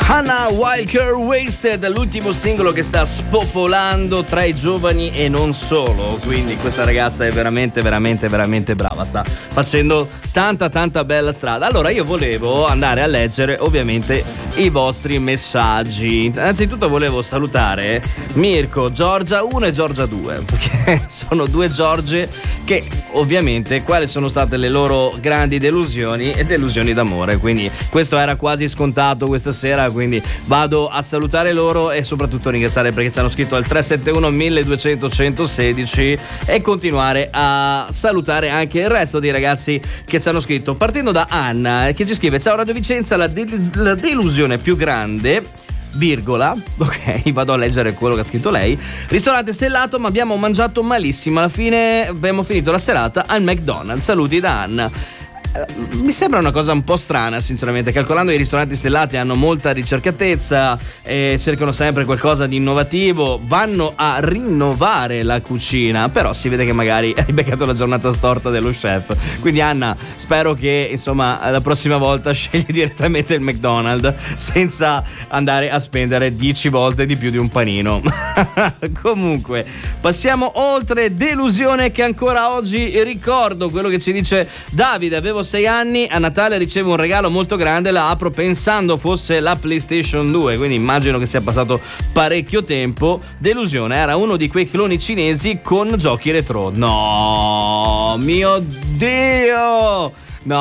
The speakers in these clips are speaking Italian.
Hannah Wilker Wasted, l'ultimo singolo che sta spopolando tra i giovani e non solo, quindi questa ragazza è veramente brava, sta facendo tanta bella strada. Allora io volevo andare a leggere ovviamente i vostri messaggi. Innanzitutto volevo salutare Mirko, Giorgia 1 e Giorgia 2, perché sono due Giorge che ovviamente quali sono state le loro grandi delusioni e delusioni d'amore, quindi questo era quasi scontato questa sera, quindi vado a salutare loro e soprattutto ringraziare perché ci hanno scritto al 371 1200 116 e continuare a salutare anche il resto dei ragazzi che ci hanno scritto, partendo da Anna che ci scrive: ciao Radio Vicenza, la delusione più grande, virgola, ok, vado a leggere quello che ha scritto lei. Ristorante stellato, ma abbiamo mangiato malissimo. Alla fine abbiamo finito la serata al McDonald's. Saluti da Anna. Mi sembra una cosa un po' strana, sinceramente, calcolando i ristoranti stellati hanno molta ricercatezza e cercano sempre qualcosa di innovativo, vanno a rinnovare la cucina, però si vede che magari hai beccato la giornata storta dello chef. Quindi Anna, spero che insomma la prossima volta scegli direttamente il McDonald's senza andare a spendere 10 volte di più di un panino. Comunque passiamo oltre. Delusione che ancora oggi ricordo, quello che ci dice Davide: avevo 6 anni, a Natale ricevo un regalo molto grande, la apro pensando fosse la PlayStation 2, quindi immagino che sia passato parecchio tempo. Delusione, era uno di quei cloni cinesi con giochi retro. No, mio Dio!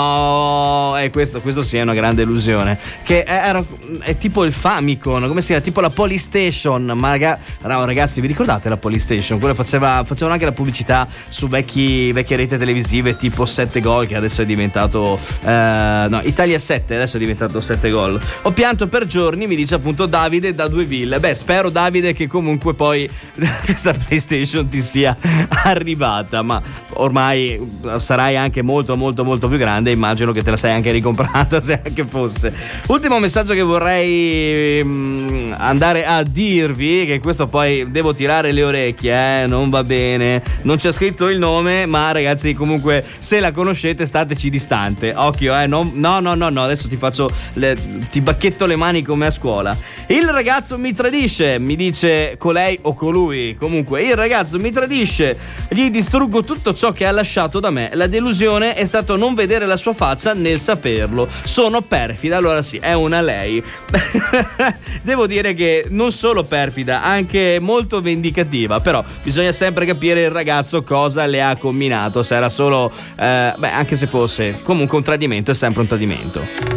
No, questo sì è una grande illusione. Che è tipo il Famicom, come si chiama? Tipo la Polystation. Ma ragazzi, vi ricordate la Polystation? Quello facevano anche la pubblicità su vecchie reti televisive tipo 7 Gol, che adesso è diventato Italia 7, adesso è diventato 7 Gol. Ho pianto per giorni, mi dice appunto Davide da Dueville. Beh, spero Davide che comunque poi questa PlayStation ti sia arrivata, ma ormai sarai anche molto più grande, immagino che te la sei anche ricomprata, se anche fosse. Ultimo messaggio che vorrei andare a dirvi, che questo poi devo tirare le orecchie, non va bene, non c'è scritto il nome, ma ragazzi comunque se la conoscete stateci distante, occhio, no, adesso ti bacchetto le mani come a scuola. Il ragazzo mi tradisce, mi dice colei o colui, comunque il ragazzo mi tradisce, gli distruggo tutto ciò che ha lasciato da me, la delusione è stato non vedere la sua faccia nel saperlo, sono perfida. Allora sì, è una lei. Devo dire che non solo perfida, anche molto vendicativa, però bisogna sempre capire il ragazzo cosa le ha combinato, se era solo anche se fosse comunque un tradimento, è sempre un tradimento.